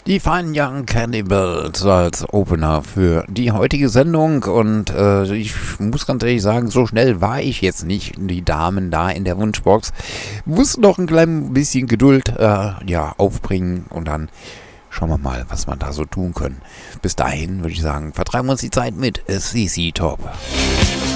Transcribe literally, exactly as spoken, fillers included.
Die Fine Young Cannibals als Opener für die heutige Sendung und äh, ich muss ganz ehrlich sagen, so schnell war ich jetzt nicht, die Damen da in der Wunschbox. Muss noch ein klein bisschen Geduld äh, ja, aufbringen und dann schauen wir mal, was wir da so tun können. Bis dahin würde ich sagen, vertreiben wir uns die Zeit mit C C Top.